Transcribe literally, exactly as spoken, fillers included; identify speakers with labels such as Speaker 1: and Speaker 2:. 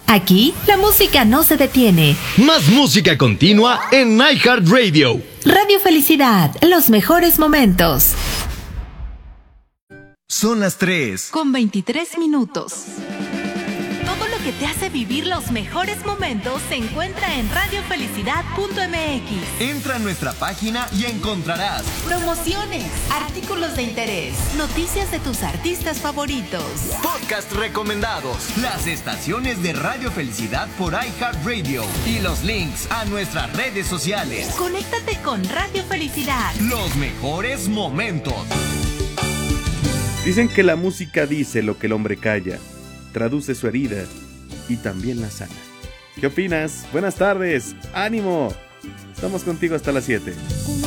Speaker 1: Aquí, la música no se detiene.
Speaker 2: Más música continua en iHeartRadio.
Speaker 1: Radio Felicidad, los mejores momentos.
Speaker 3: Son las tres.
Speaker 1: Con veintitrés minutos. Todo lo que te hace vivir los mejores momentos se encuentra en radio felicidad punto m x.
Speaker 3: Entra a nuestra página y encontrarás
Speaker 1: promociones, artículos de interés, noticias de tus artistas favoritos,
Speaker 3: podcast recomendados, las estaciones de Radio Felicidad por iHeartRadio y los links a nuestras redes sociales.
Speaker 1: Conéctate con Radio Felicidad.
Speaker 3: Los mejores momentos.
Speaker 4: Dicen que la música dice lo que el hombre calla, traduce su herida y también la sana. ¿Qué opinas? Buenas tardes, ánimo. Estamos contigo hasta las siete.